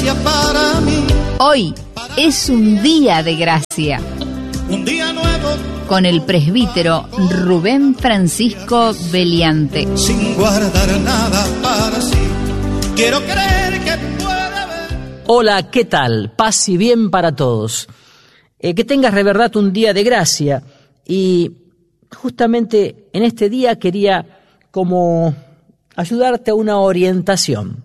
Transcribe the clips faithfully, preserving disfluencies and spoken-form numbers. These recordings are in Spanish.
gracia para mí. Hoy es un día de gracia. Un día nuevo. Con el presbítero Rubén Francisco Beliante. Sin guardar nada para sí. Quiero creer que puede haber. Hola, ¿qué tal? Paz y bien para todos. Eh, que tengas de verdad un día de gracia. Y justamente en este día quería como ayudarte a una orientación.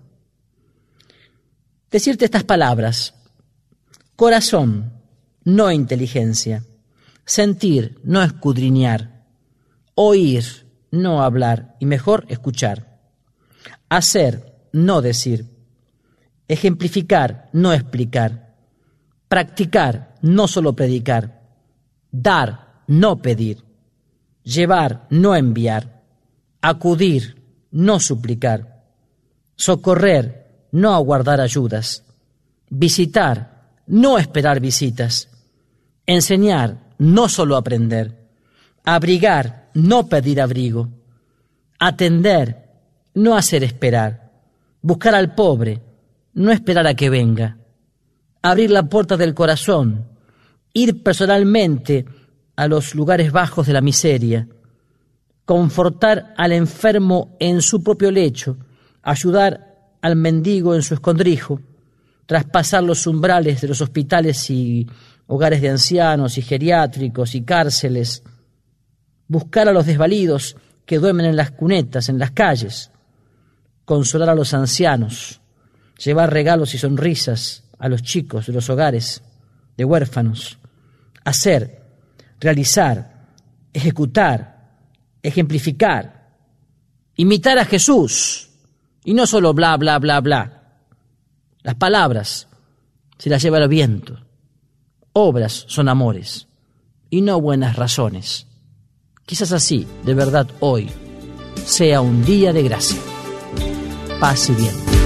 Decirte estas palabras: corazón, no inteligencia; sentir, no escudriñar; oír, no hablar, y mejor escuchar; hacer, no decir; ejemplificar, no explicar; practicar, no solo predicar; dar, no pedir; llevar, no enviar; acudir, no suplicar; socorrer, no aguardar ayudas; visitar, no esperar visitas; enseñar, no solo aprender; abrigar, no pedir abrigo; atender, no hacer esperar; buscar al pobre, no esperar a que venga; abrir la puerta del corazón; ir personalmente a los lugares bajos de la miseria; confortar al enfermo en su propio lecho; ayudar al mendigo en su escondrijo; traspasar los umbrales de los hospitales y hogares de ancianos y geriátricos y cárceles; buscar a los desvalidos que duermen en las cunetas, en las calles; consolar a los ancianos; llevar regalos y sonrisas a los chicos de los hogares de huérfanos; hacer, realizar, ejecutar, ejemplificar, imitar a Jesús, y no solo bla, bla, bla, bla. Las palabras se las lleva el viento. Obras son amores y no buenas razones. Quizás así, de verdad, hoy sea un día de gracia. Paz y bien.